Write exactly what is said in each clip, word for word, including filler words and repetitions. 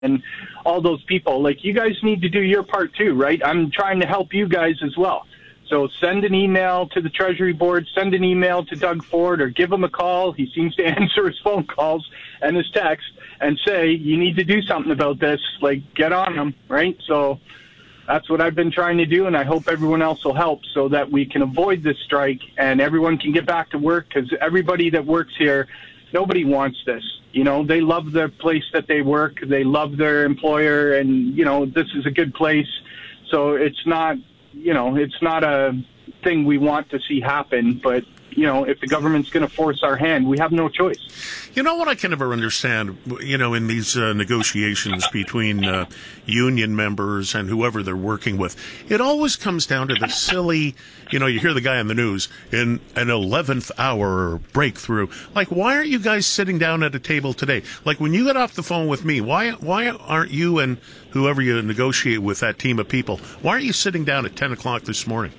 and all those people. Like, you guys need to do your part too, right? I'm trying to help you guys as well. So send an email to the Treasury Board, send an email to Doug Ford, or give him a call. He seems to answer his phone calls and his text, and say, you need to do something about this. Like, get on them, right? So that's what I've been trying to do, and I hope everyone else will help so that we can avoid this strike and everyone can get back to work, because everybody that works here, nobody wants this. You know, they love the place that they work. They love their employer, and, you know, this is a good place. So it's not, you know, it's not a thing we want to see happen, but, you know, if the government's going to force our hand, we have no choice. You know what I can never understand, you know, in these uh, negotiations between uh, union members and whoever they're working with, it always comes down to the silly, you know, you hear the guy on the news, in an eleventh hour breakthrough. Like, why aren't you guys sitting down at a table today? Like, when you get off the phone with me, why why aren't you and whoever you negotiate with, that team of people, why aren't you sitting down at ten o'clock this morning?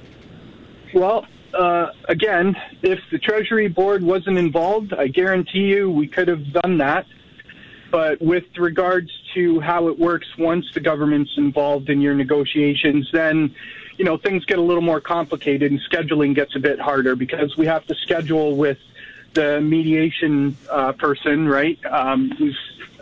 Well, Uh, again, if the Treasury Board wasn't involved, I guarantee you we could have done that. But with regards to how it works once the government's involved in your negotiations, then, you know, things get a little more complicated and scheduling gets a bit harder, because we have to schedule with the mediation uh, person, right, um, who's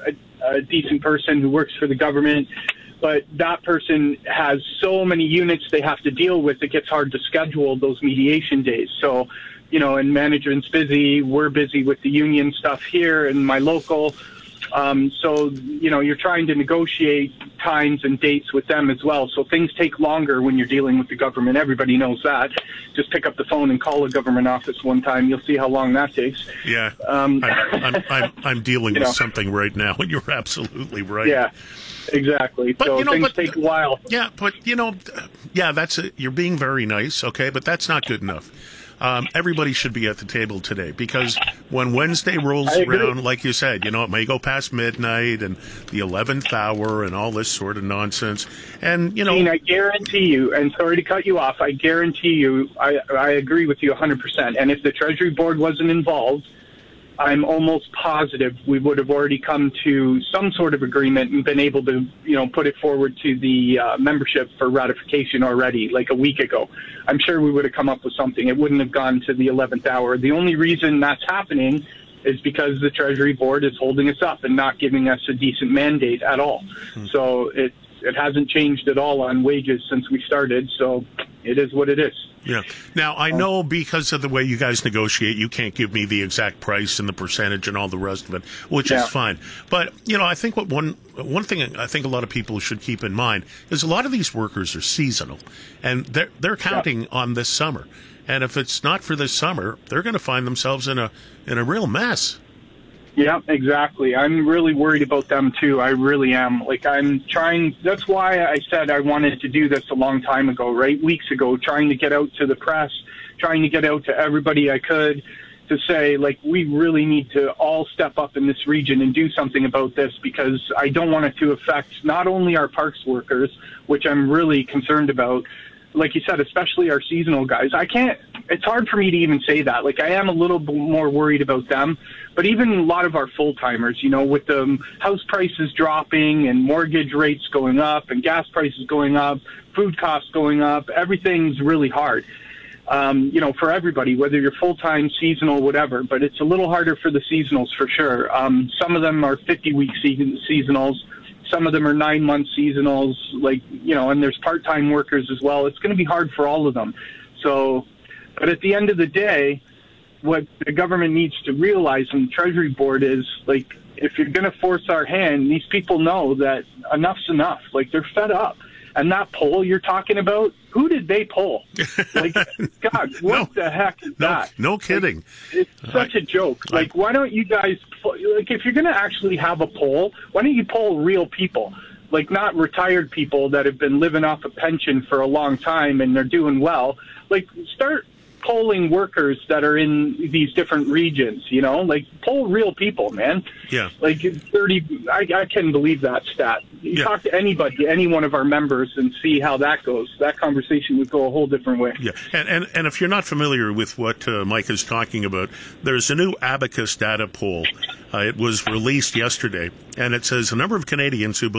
a, a decent person who works for the government. But that person has so many units they have to deal with, it gets hard to schedule those mediation days. So, you know, and management's busy, we're busy with the union stuff here in my local. Um, so, you know, you're trying to negotiate times and dates with them as well. So things take longer when you're dealing with the government. Everybody knows that. Just pick up the phone and call a government office one time. You'll see how long that takes. Yeah. Um, I'm, I'm, I'm, I'm dealing with know. something right now, and you're absolutely right. Yeah. Exactly. But, so you know, things but, take a while. Yeah, but, you know, yeah, that's it. You're being very nice, okay, but that's not good enough. Um, everybody should be at the table today, because when Wednesday rolls around, like you said, you know, it may go past midnight and the eleventh hour and all this sort of nonsense. And, you know, Dean, I guarantee you, and sorry to cut you off, I guarantee you, I, I agree with you one hundred percent. And if the Treasury Board wasn't involved, I'm almost positive we would have already come to some sort of agreement and been able to, you know, put it forward to the uh, membership for ratification already, like a week ago. I'm sure we would have come up with something. It wouldn't have gone to the eleventh hour. The only reason that's happening is because the Treasury Board is holding us up and not giving us a decent mandate at all. Mm-hmm. So it, it hasn't changed at all on wages since we started, so it is what it is. Yeah. Now, I know because of the way you guys negotiate, you can't give me the exact price and the percentage and all the rest of it, which yeah. is fine. But, you know, I think what one one thing I think a lot of people should keep in mind is a lot of these workers are seasonal, and they're, they're counting yeah. on this summer. And if it's not for this summer, they're going to find themselves in a in a real mess. Yeah, exactly. I'm really worried about them, too. I really am. Like, I'm trying, that's why I said I wanted to do this a long time ago, right? Weeks ago, trying to get out to the press, trying to get out to everybody I could to say, like, we really need to all step up in this region and do something about this, because I don't want it to affect not only our parks workers, which I'm really concerned about, like you said, especially our seasonal guys. I can't, it's hard for me to even say that. Like, I am a little bit more worried about them, but even a lot of our full-timers, you know, with the house prices dropping and mortgage rates going up and gas prices going up, food costs going up, everything's really hard, um, you know, for everybody, whether you're full-time, seasonal, whatever, but it's a little harder for the seasonals for sure. Um, some of them are fifty-week season, seasonals. Some of them are nine-month seasonals, like, you know, and there's part-time workers as well. It's going to be hard for all of them. So, but at the end of the day, what the government needs to realize, and the Treasury Board, is, like, if you're going to force our hand, these people know that enough's enough. Like, they're fed up. And that poll you're talking about, who did they poll? Like, God, what no, the heck is no, that? No kidding. Like, it's such I, a joke. I, like, why don't you guys, like, if you're going to actually have a poll, why don't you poll real people? Like, not retired people that have been living off a pension for a long time and they're doing well. Like, start polling workers that are in these different regions, you know, like poll real people, man. Yeah. Like thirty, I, I can't believe that stat. You yeah. talk to anybody, any one of our members, and see how that goes. That conversation would go a whole different way. Yeah. And, and, and if you're not familiar with what uh, Mike is talking about, there's a new Abacus data poll. Uh, it was released yesterday, and it says a number of Canadians who